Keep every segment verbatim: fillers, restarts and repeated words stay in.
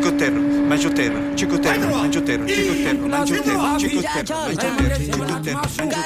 chicotero, mangiotero, chicotero, mangiotero, chicotero, mangiotero, chicotero, mangiotero,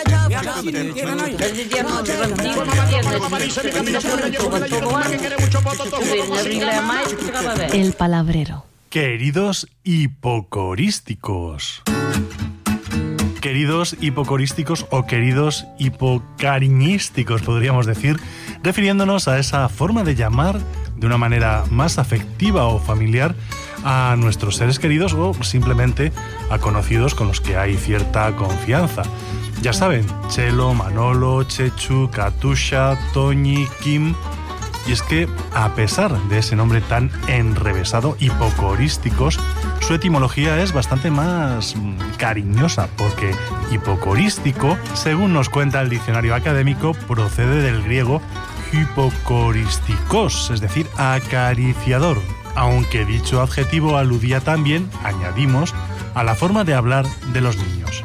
mangiotero. El palabrero. Queridos hipocorísticos. Queridos hipocorísticos o queridos hipocariñísticos, podríamos decir, refiriéndonos a esa forma de llamar de una manera más afectiva o familiar a nuestros seres queridos o simplemente a conocidos con los que hay cierta confianza. Ya saben, Chelo, Manolo, Chechu, Katusha, Toñi, Kim. Y es que, a pesar de ese nombre tan enrevesado, hipocorísticos, su etimología es bastante más cariñosa, porque hipocorístico, según nos cuenta el diccionario académico, procede del griego hypocoristikos, es decir, acariciador, aunque dicho adjetivo aludía también, añadimos, a la forma de hablar de los niños.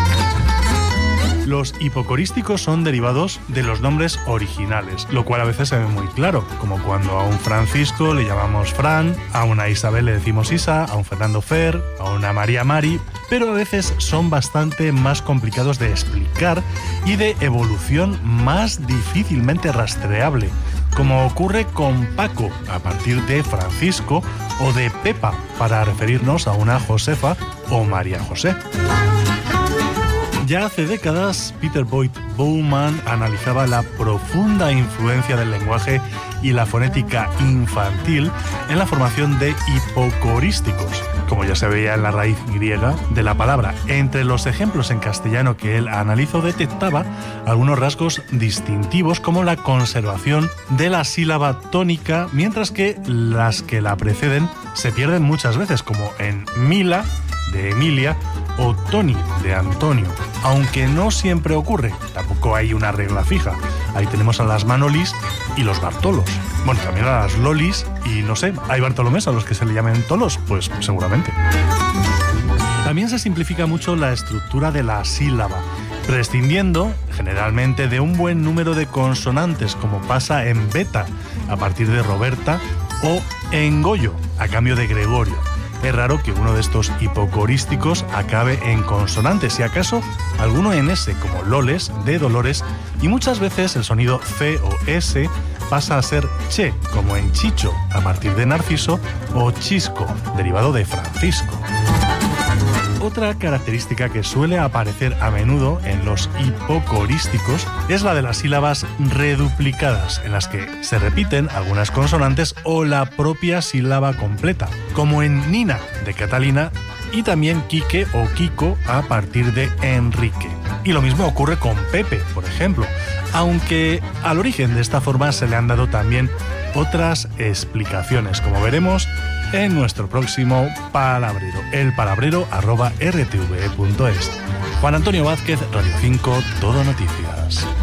Los hipocorísticos son derivados de los nombres originales, lo cual a veces se ve muy claro, como cuando a un Francisco le llamamos Fran, a una Isabel le decimos Isa, a un Fernando Fer, a una María Mari, pero a veces son bastante más complicados de explicar y de evolución más difícilmente rastreable, como ocurre con Paco a partir de Francisco o de Pepa para referirnos a una Josefa o María José. Ya hace décadas, Peter Boyd Bowman analizaba la profunda influencia del lenguaje y la fonética infantil en la formación de hipocorísticos, como ya se veía en la raíz griega de la palabra. Entre los ejemplos en castellano que él analizó detectaba algunos rasgos distintivos como la conservación de la sílaba tónica, mientras que las que la preceden se pierden muchas veces, como en Mila, de Emilia, o Tony, de Antonio, aunque no siempre ocurre, tampoco hay una regla fija. Ahí tenemos a las Manolis y los Bartolos. Bueno, también a las Lolis y no sé, ¿hay Bartolomés a los que se le llamen Tolos? Pues seguramente. También se simplifica mucho la estructura de la sílaba, prescindiendo generalmente de un buen número de consonantes, como pasa en Beta, a partir de Roberta, o en Goyo, a cambio de Gregorio. Es raro que uno de estos hipocorísticos acabe en consonante, si acaso alguno en S, como Loles, de Dolores, y muchas veces el sonido C o S pasa a ser Che, como en Chicho, a partir de Narciso, o Chisco, derivado de Francisco. Otra característica que suele aparecer a menudo en los hipocorísticos es la de las sílabas reduplicadas, en las que se repiten algunas consonantes o la propia sílaba completa, como en Nina, de Catalina, y también Quique o Kiko a partir de Enrique. Y lo mismo ocurre con Pepe, por ejemplo, aunque al origen de esta forma se le han dado también otras explicaciones, como veremos en nuestro próximo palabrero, el palabrero arroba r t v e punto es. Juan Antonio Vázquez, Radio cinco, Todo Noticias.